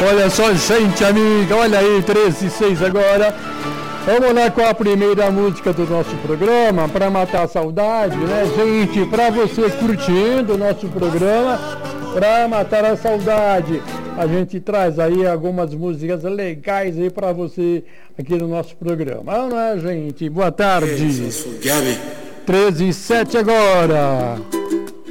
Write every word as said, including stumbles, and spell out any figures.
Olha só, gente amiga, olha aí, treze e seis agora. Vamos lá com a primeira música do nosso programa, para matar a saudade, né, gente? Para você curtindo o nosso programa, para matar a saudade, a gente traz aí algumas músicas legais aí para você aqui no nosso programa. Não é, gente? Boa tarde. treze e sete agora.